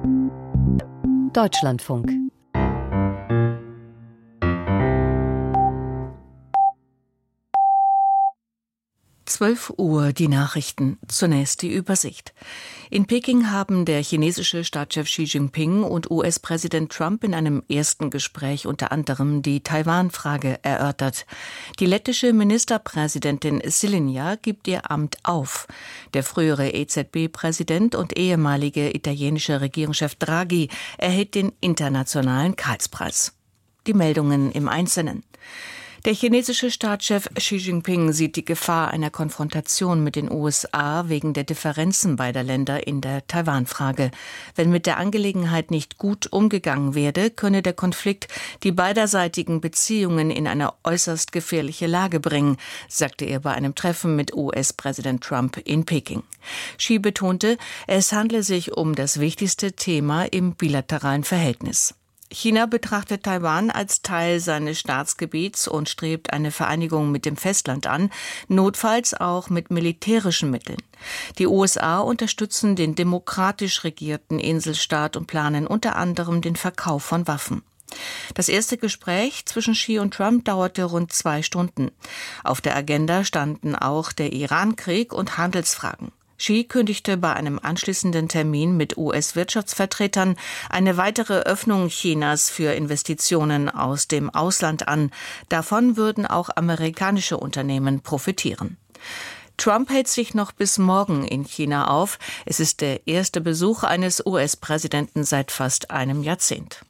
Deutschlandfunk. Uhr, die Nachrichten. Zunächst die Übersicht. In Peking haben der chinesische Staatschef Xi Jinping und US-Präsident Trump in einem ersten Gespräch unter anderem die Taiwan-Frage erörtert. Die lettische Ministerpräsidentin Silja gibt ihr Amt auf. Der frühere EZB-Präsident und ehemalige italienische Regierungschef Draghi erhält den internationalen Karlspreis. Die Meldungen im Einzelnen. Der chinesische Staatschef Xi Jinping sieht die Gefahr einer Konfrontation mit den USA wegen der Differenzen beider Länder in der Taiwan-Frage. Wenn mit der Angelegenheit nicht gut umgegangen werde, könne der Konflikt die beiderseitigen Beziehungen in eine äußerst gefährliche Lage bringen, sagte er bei einem Treffen mit US-Präsident Trump in Peking. Xi betonte, es handle sich um das wichtigste Thema im bilateralen Verhältnis. China betrachtet Taiwan als Teil seines Staatsgebiets und strebt eine Vereinigung mit dem Festland an, notfalls auch mit militärischen Mitteln. Die USA unterstützen den demokratisch regierten Inselstaat und planen unter anderem den Verkauf von Waffen. Das erste Gespräch zwischen Xi und Trump dauerte rund 2 Stunden. Auf der Agenda standen auch der Iran-Krieg und Handelsfragen. Xi kündigte bei einem anschließenden Termin mit US-Wirtschaftsvertretern eine weitere Öffnung Chinas für Investitionen aus dem Ausland an. Davon würden auch amerikanische Unternehmen profitieren. Trump hält sich noch bis morgen in China auf. Es ist der erste Besuch eines US-Präsidenten seit fast einem Jahrzehnt.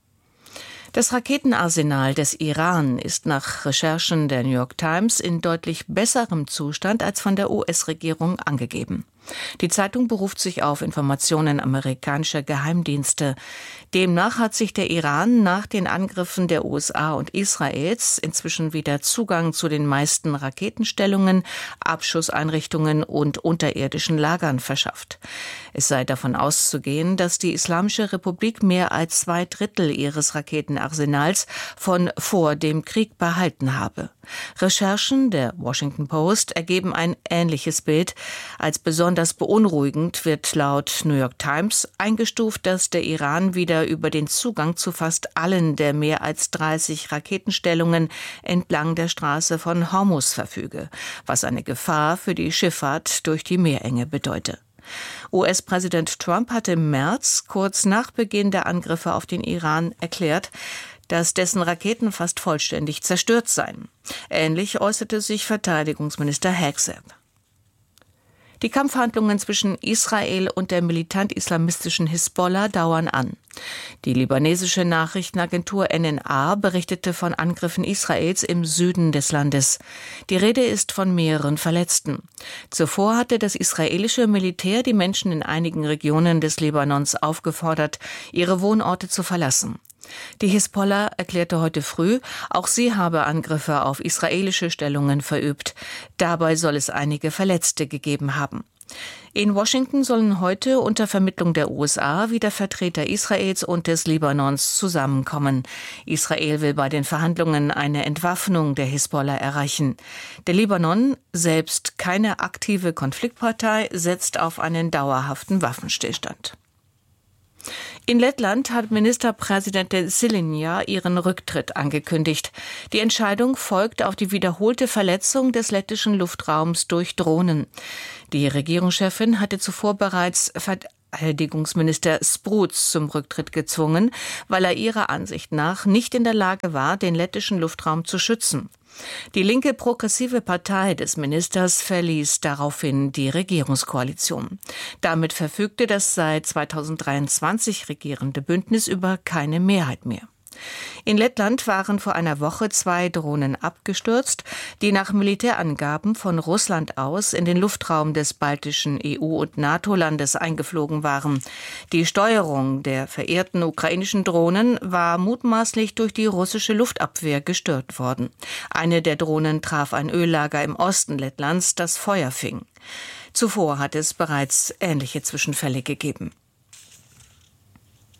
Das Raketenarsenal des Iran ist nach Recherchen der New York Times in deutlich besserem Zustand als von der US-Regierung angegeben. Die Zeitung beruft sich auf Informationen amerikanischer Geheimdienste. Demnach hat sich der Iran nach den Angriffen der USA und Israels inzwischen wieder Zugang zu den meisten Raketenstellungen, Abschusseinrichtungen und unterirdischen Lagern verschafft. Es sei davon auszugehen, dass die Islamische Republik mehr als 2/3 ihres Raketenarsenals von vor dem Krieg behalten habe. Recherchen der Washington Post ergeben ein ähnliches Bild. Als besonders beunruhigend wird laut New York Times eingestuft, dass der Iran wieder über den Zugang zu fast allen der mehr als 30 Raketenstellungen entlang der Straße von Hormuz verfüge, was eine Gefahr für die Schifffahrt durch die Meerenge bedeute. US-Präsident Trump hatte im März, kurz nach Beginn der Angriffe auf den Iran, erklärt, dass dessen Raketen fast vollständig zerstört seien. Ähnlich äußerte sich Verteidigungsminister Hegseth. Die Kampfhandlungen zwischen Israel und der militant-islamistischen Hisbollah dauern an. Die libanesische Nachrichtenagentur NNA berichtete von Angriffen Israels im Süden des Landes. Die Rede ist von mehreren Verletzten. Zuvor hatte das israelische Militär die Menschen in einigen Regionen des Libanons aufgefordert, ihre Wohnorte zu verlassen. Die Hisbollah erklärte heute früh, auch sie habe Angriffe auf israelische Stellungen verübt. Dabei soll es einige Verletzte gegeben haben. In Washington sollen heute unter Vermittlung der USA wieder Vertreter Israels und des Libanons zusammenkommen. Israel will bei den Verhandlungen eine Entwaffnung der Hisbollah erreichen. Der Libanon, selbst keine aktive Konfliktpartei, setzt auf einen dauerhaften Waffenstillstand. In Lettland hat Ministerpräsidentin Silja ihren Rücktritt angekündigt. Die Entscheidung folgt auf die wiederholte Verletzung des lettischen Luftraums durch Drohnen. Die Regierungschefin hatte zuvor bereits Verteidigungsminister Spruds zum Rücktritt gezwungen, weil er ihrer Ansicht nach nicht in der Lage war, den lettischen Luftraum zu schützen. Die linke progressive Partei des Ministers verließ daraufhin die Regierungskoalition. Damit verfügte das seit 2023 regierende Bündnis über keine Mehrheit mehr. In Lettland waren vor einer Woche 2 Drohnen abgestürzt, die nach Militärangaben von Russland aus in den Luftraum des baltischen EU- und NATO-Landes eingeflogen waren. Die Steuerung der verehrten ukrainischen Drohnen war mutmaßlich durch die russische Luftabwehr gestört worden. Eine der Drohnen traf ein Öllager im Osten Lettlands, das Feuer fing. Zuvor hat es bereits ähnliche Zwischenfälle gegeben.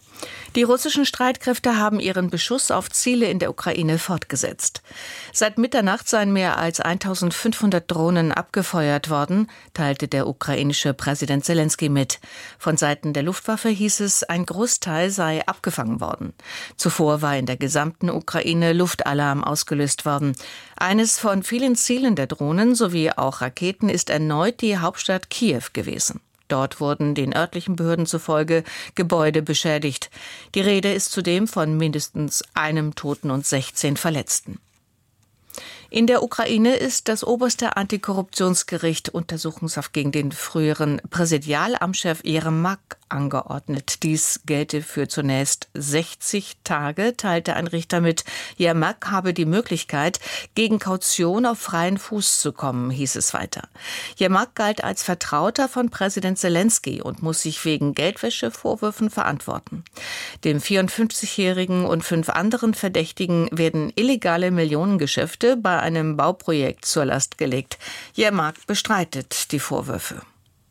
Die russischen Streitkräfte haben ihren Beschuss auf Ziele in der Ukraine fortgesetzt. Seit Mitternacht seien mehr als 1500 Drohnen abgefeuert worden, teilte der ukrainische Präsident Selenskyj mit. Von Seiten der Luftwaffe hieß es, ein Großteil sei abgefangen worden. Zuvor war in der gesamten Ukraine Luftalarm ausgelöst worden. Eines von vielen Zielen der Drohnen sowie auch Raketen ist erneut die Hauptstadt Kiew gewesen. Dort wurden den örtlichen Behörden zufolge Gebäude beschädigt. Die Rede ist zudem von mindestens einem Toten und 16 Verletzten. In der Ukraine ist das oberste Antikorruptionsgericht Untersuchungshaft gegen den früheren Präsidialamtschef Jermak angeordnet. Dies gelte für zunächst 60 Tage, teilte ein Richter mit. Jermak habe die Möglichkeit, gegen Kaution auf freien Fuß zu kommen, hieß es weiter. Jermak galt als Vertrauter von Präsident Selenskyj und muss sich wegen Geldwäschevorwürfen verantworten. Dem 54-Jährigen und 5 anderen Verdächtigen werden illegale Millionengeschäfte bei einem Bauprojekt zur Last gelegt. Jermak bestreitet die Vorwürfe.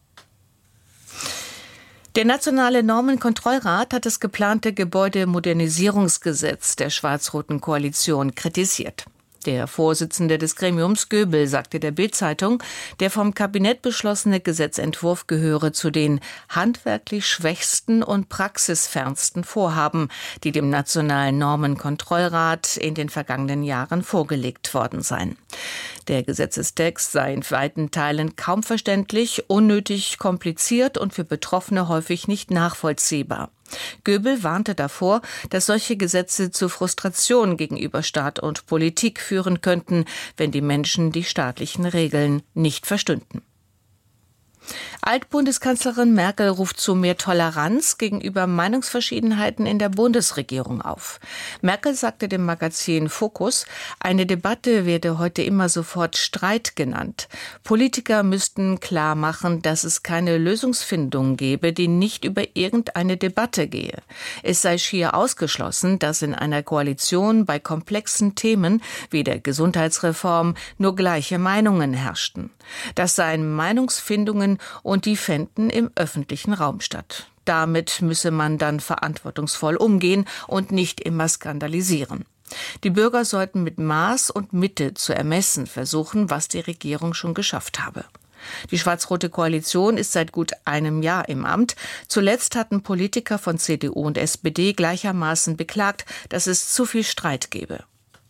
Der Nationale Normenkontrollrat hat das geplante Gebäudemodernisierungsgesetz der schwarz-roten Koalition kritisiert. Der Vorsitzende des Gremiums, Göbel, sagte der Bild-Zeitung, der vom Kabinett beschlossene Gesetzentwurf gehöre zu den handwerklich schwächsten und praxisfernsten Vorhaben, die dem Nationalen Normenkontrollrat in den vergangenen Jahren vorgelegt worden seien. Der Gesetzestext sei in weiten Teilen kaum verständlich, unnötig kompliziert und für Betroffene häufig nicht nachvollziehbar. Göbel warnte davor, dass solche Gesetze zu Frustration gegenüber Staat und Politik führen könnten, wenn die Menschen die staatlichen Regeln nicht verstünden. Altbundeskanzlerin Merkel ruft zu mehr Toleranz gegenüber Meinungsverschiedenheiten in der Bundesregierung auf. Merkel sagte dem Magazin Focus, eine Debatte werde heute immer sofort Streit genannt. Politiker müssten klar machen, dass es keine Lösungsfindung gebe, die nicht über irgendeine Debatte gehe. Es sei schier ausgeschlossen, dass in einer Koalition bei komplexen Themen wie der Gesundheitsreform nur gleiche Meinungen herrschten. Das seien Meinungsfindungen und die fänden im öffentlichen Raum statt. Damit müsse man dann verantwortungsvoll umgehen und nicht immer skandalisieren. Die Bürger sollten mit Maß und Mitte zu ermessen versuchen, was die Regierung schon geschafft habe. Die schwarz-rote Koalition ist seit gut einem Jahr im Amt. Zuletzt hatten Politiker von CDU und SPD gleichermaßen beklagt, dass es zu viel Streit gebe.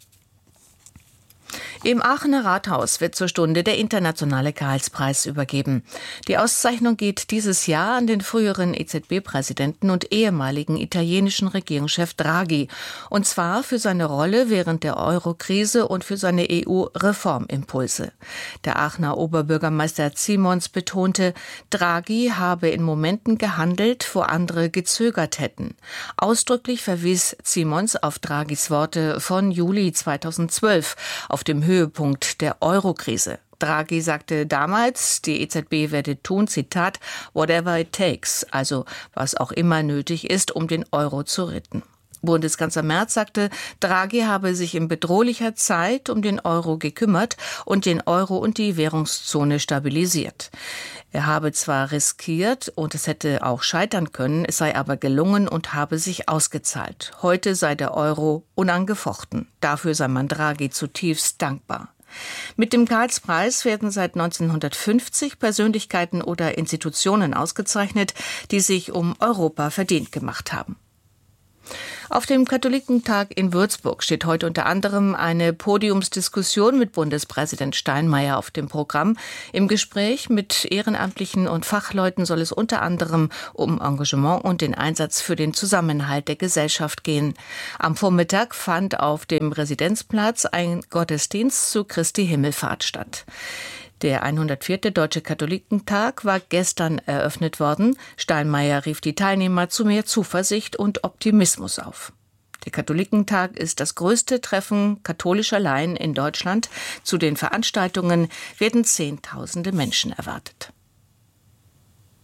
Im Aachener Rathaus wird zur Stunde der internationale Karlspreis übergeben. Die Auszeichnung geht dieses Jahr an den früheren EZB-Präsidenten und ehemaligen italienischen Regierungschef Draghi. Und zwar für seine Rolle während der Euro-Krise und für seine EU-Reformimpulse. Der Aachener Oberbürgermeister Simons betonte, Draghi habe in Momenten gehandelt, wo andere gezögert hätten. Ausdrücklich verwies Simons auf Draghis Worte von Juli 2012 auf dem Höhepunkt der Euro-Krise. Draghi sagte damals, die EZB werde tun, Zitat, whatever it takes, also was auch immer nötig ist, um den Euro zu retten. Bundeskanzler Merz sagte, Draghi habe sich in bedrohlicher Zeit um den Euro gekümmert und den Euro und die Währungszone stabilisiert. Er habe zwar riskiert und es hätte auch scheitern können, es sei aber gelungen und habe sich ausgezahlt. Heute sei der Euro unangefochten. Dafür sei man Draghi zutiefst dankbar. Mit dem Karlspreis werden seit 1950 Persönlichkeiten oder Institutionen ausgezeichnet, die sich um Europa verdient gemacht haben. Auf dem Katholikentag in Würzburg steht heute unter anderem eine Podiumsdiskussion mit Bundespräsident Steinmeier auf dem Programm. Im Gespräch mit Ehrenamtlichen und Fachleuten soll es unter anderem um Engagement und den Einsatz für den Zusammenhalt der Gesellschaft gehen. Am Vormittag fand auf dem Residenzplatz ein Gottesdienst zu Christi Himmelfahrt statt. Der 104. Deutsche Katholikentag war gestern eröffnet worden. Steinmeier rief die Teilnehmer zu mehr Zuversicht und Optimismus auf. Der Katholikentag ist das größte Treffen katholischer Laien in Deutschland. Zu den Veranstaltungen werden Zehntausende Menschen erwartet.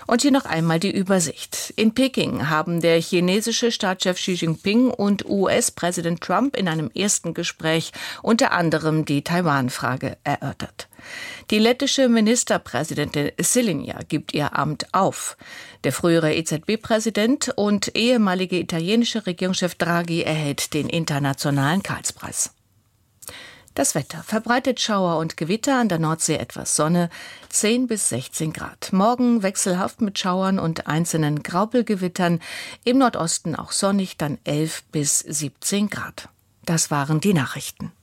Und hier noch einmal die Übersicht. In Peking haben der chinesische Staatschef Xi Jinping und US-Präsident Trump in einem ersten Gespräch unter anderem die Taiwan-Frage erörtert. Die lettische Ministerpräsidentin Sylinia gibt ihr Amt auf. Der frühere EZB-Präsident und ehemalige italienische Regierungschef Draghi erhält den internationalen Karlspreis. Das Wetter: verbreitet Schauer und Gewitter, an der Nordsee etwas Sonne, 10 bis 16 Grad. Morgen wechselhaft mit Schauern und einzelnen Graupelgewittern, im Nordosten auch sonnig, dann 11 bis 17 Grad. Das waren die Nachrichten.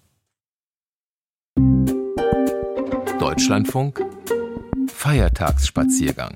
Deutschlandfunk Feiertagsspaziergang.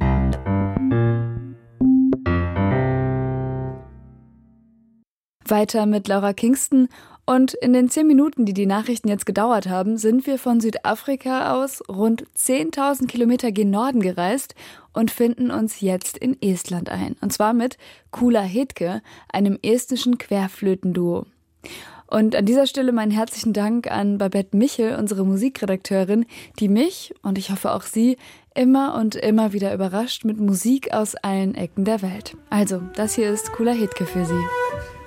Weiter mit Laura Kingston. Und in den 10 Minuten, die die Nachrichten jetzt gedauert haben, sind wir von Südafrika aus rund 10.000 Kilometer gen Norden gereist und finden uns jetzt in Estland ein. Und zwar mit Kuula Hetke, einem estnischen Querflötenduo. Und an dieser Stelle meinen herzlichen Dank an Babette Michel, unsere Musikredakteurin, die mich, und ich hoffe auch Sie, immer und immer wieder überrascht mit Musik aus allen Ecken der Welt. Also, das hier ist Kuula Hetke für Sie.